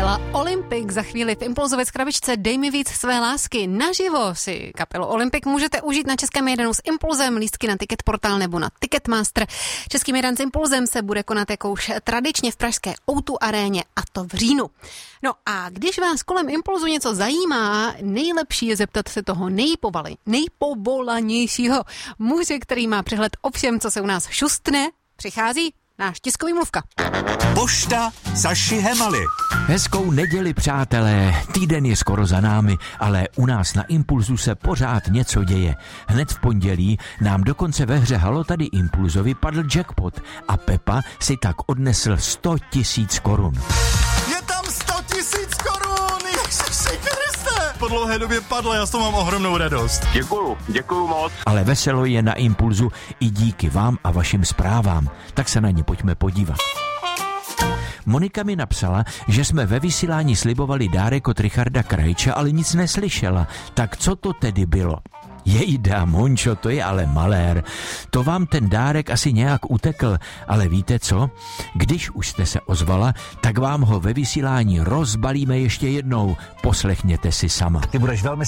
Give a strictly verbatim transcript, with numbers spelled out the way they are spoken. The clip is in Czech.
Kapela Olympik za chvíli v Impulzovec krabičce Dej mi víc své lásky. Naživo si kapelu Olympik můžete užít na Českém mejdanu s Impulzem, lístky na Ticketportal nebo na Ticketmaster. Český mejdan s Impulzem se bude konat jako už tradičně v pražské ó dva aréně, a to v říjnu. No a když vás kolem Impulzu něco zajímá, nejlepší je zeptat se toho nejpovali, nejpovolanějšího muže, který má přehled o všem, co se u nás šustne. Přichází náš tiskový mluvka. Pošta Saši Hemaly. Hezkou neděli, přátelé. Týden je skoro za námi, ale u nás na Impulzu se pořád něco děje. Hned v pondělí nám dokonce ve hře Halo tady Impulzovi padl jackpot a Pepa si tak odnesl sto tisíc korun. Je tam sto tisíc korun! Ježiši Kriste! Po dlouhé době padlo, já s toho mám ohromnou radost. Děkuju, děkuju moc. Ale veselo je na Impulzu i díky vám a vašim zprávám. Tak se na ně pojďme podívat. Monika mi napsala, že jsme ve vysílání slibovali dárek od Richarda Krajča, ale nic neslyšela. Tak co to tedy bylo? Jejda, Mončo, to je ale malér. To vám ten dárek asi nějak utekl, ale víte co? Když už jste se ozvala, tak vám ho ve vysílání rozbalíme ještě jednou. Poslechněte si sama. Ty budeš velmi